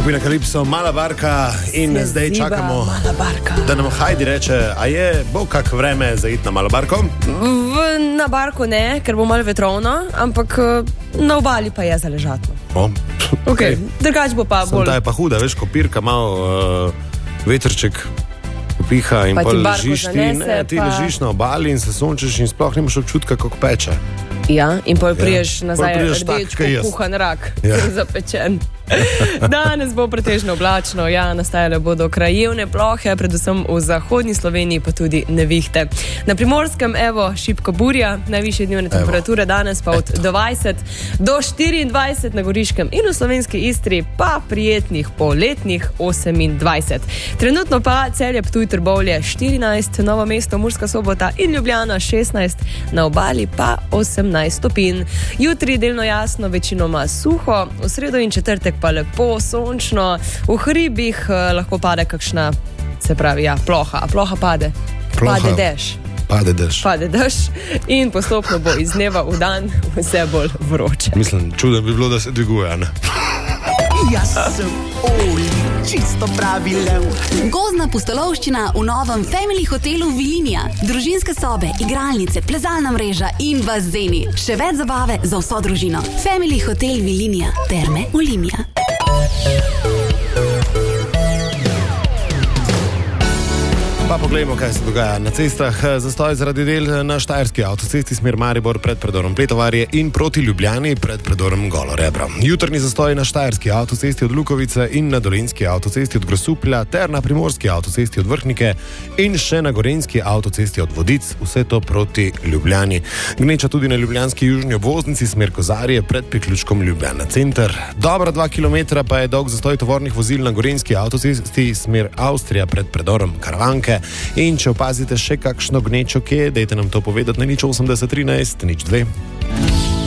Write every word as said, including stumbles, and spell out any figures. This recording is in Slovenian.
Skupina Kalipso, Mala barka in Se zdaj ziba, čakamo, mala barka. da nam Hajdi reče, a je bo kak vreme za iti na malo barko? V, na barku ne, ker bo malo vetrovno, ampak na obali pa je zaležatno. O, Okay. Drugač bo pa Sem bolj... ta je pa huda, veš, kopirka, malo uh, vetrček piha in Pa ti pol barko ležiš ti, zanese, ne, ti pa- ležiš na obali in se sončeš in sploh nimaš občutka, kako peče. Ja, in pol Ja. priješ Pol nazaj prideš tak, rdeč, kaj jaz. kuhan rak, Ja. zapečen. Danes bo pretežno oblačno, ja, nastajale bodo krajevne plohe, predvsem v zahodni Sloveniji, pa tudi nevihte. Na Primorskem, evo, šibko burja, najvišje dnevne temperature danes pa od dvajset do štiriindvajset, na Goriškem in v slovenski Istri pa prijetnih poletnih osemindvajset. Trenutno pa Celje, Ptuj, Trbovlje štirinajst, Novo mesto, Murska Sobota in Ljubljana šestnajst, na obali pa osemnajst stopinj. Jutri delno jasno, večinoma suho, v sredo in četrtek pa lepo sončno, v hribih eh, lahko pade kakšna, se pravi, ja, ploha, a ploha pade, Ploha. pade dež. Pade dež. Pade dež in postopno bo iz dneva v dan vse bolj vroče. Mislim, čudno bi bilo, da se dviguje, ne? Jaz sem Oli, čisto pravi lev. Gozdna pustolovščina v novem Family hotelu Vilinija. Družinske sobe, igralnice, plezalna mreža in bazeni. Še več zabave za vso družino. Family hotel Vilinija. Terme Olimia. Pa poglejmo, kaj se dogaja na cestah. Zastoj zaradi del na Štajerski avtocesti smer Maribor pred predorom Pletovarje in proti Ljubljani pred predorom Golo Rebro. Jutrni zastoj na Štajerski avtocesti od Lukovice in na Dolenjski avtocesti od Grosuplja ter na Primorski avtocesti od Vrhnike in še na Gorenjski avtocesti od Vodic, vse to proti Ljubljani. Gneča tudi na ljubljanski južni obvoznici smer Kozarje pred priključkom Ljubljana center. Dobra dva kilometra pa je dolg zastoj tovornih vozil na Gorenjski avtocesti smer Avstrija pred predorom Karavanke. In če opazite še kakšno gnečo kje, dajte nam to povedati na nič osemdeset trinajst nič dve.